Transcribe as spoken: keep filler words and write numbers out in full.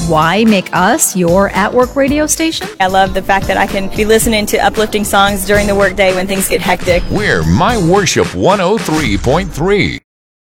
why make us your at-work radio station? I love the fact that I can be listening to uplifting songs during the workday when things get hectic. We're My Worship one oh three point three.